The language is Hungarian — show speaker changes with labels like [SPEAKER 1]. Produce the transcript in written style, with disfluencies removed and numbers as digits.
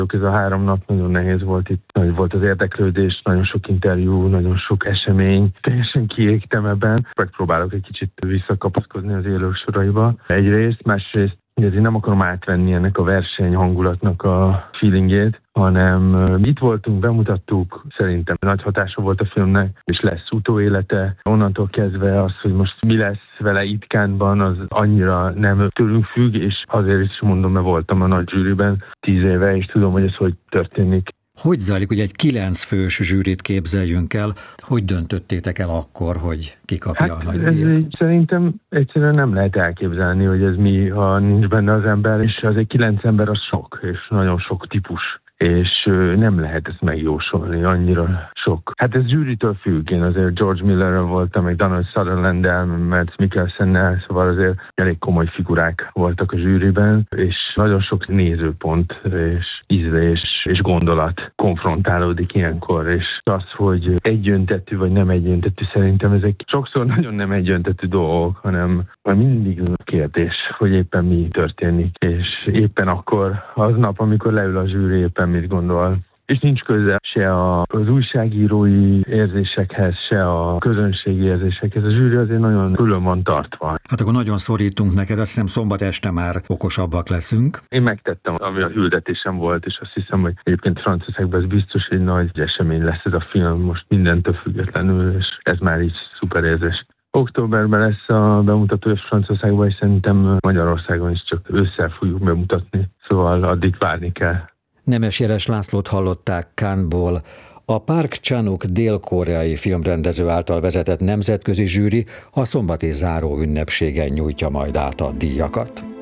[SPEAKER 1] Ez a 3 nap nagyon nehéz volt itt. Nagy volt az érdeklődés, nagyon sok interjú, nagyon sok esemény. Teljesen kiégtem ebben. Megpróbálok egy kicsit visszakapaszkodni az élők soraiba. Egyrészt, másrészt ezért nem akarom átvenni ennek a verseny hangulatnak a feelingét, hanem itt voltunk, bemutattuk, szerintem nagy hatása volt a filmnek, és lesz utóélete. Onnantól kezdve az, hogy most mi lesz vele itt Cannes-ban, az annyira nem tőlünk függ, és azért is mondom, mert voltam a nagy zsűriben 10 éve, és tudom, hogy ez hogy történik.
[SPEAKER 2] Hogy zajlik, hogy egy 9 fős zsűrit képzeljünk el? Hogy döntöttétek el akkor, hogy ki kapja a nagy díjat?
[SPEAKER 1] Szerintem egyszerűen nem lehet elképzelni, hogy ez mi, ha nincs benne az ember, és azért 9 ember az sok, és nagyon sok típus. És nem lehet ezt megjósolni, annyira sok. Hát ez zsűritől függ, én azért George Millerrel voltam, meg Donald Sutherlanddel, Mads Mikkelsennel, szóval azért elég komoly figurák voltak a zsűriben, és nagyon sok nézőpont, és ízlés, és gondolat konfrontálódik ilyenkor, és az, hogy egyöntetű vagy nem egyöntetű, szerintem ezek sokszor nagyon nem egyöntetű dolgok, hanem mindig kérdés, hogy éppen mi történik, és éppen akkor, aznap, amikor leül a zsűri, éppen mit gondol. És nincs köze se az újságírói érzésekhez, se a közönségi érzésekhez. A zsűri azért nagyon külön van tartva.
[SPEAKER 2] Hát akkor nagyon szorítunk neked, azt hiszem szombat este már okosabbak leszünk.
[SPEAKER 1] Én megtettem, ami a hirdetésem volt, és azt hiszem, hogy egyébként Franciaországban ez biztos egy nagy esemény lesz ez a film, most mindentől függetlenül, és ez már így szuper érzés. Októberben lesz a bemutató Franciaországban, és szerintem Magyarországon is csak ősszel fogjuk bemutatni, szóval addig várni kell.
[SPEAKER 2] Nemes Jeles Lászlót hallották Cannes-ból. A Park Chan-wook dél-koreai filmrendező által vezetett nemzetközi zsűri a szombati záró ünnepségen nyújtja majd át a díjakat.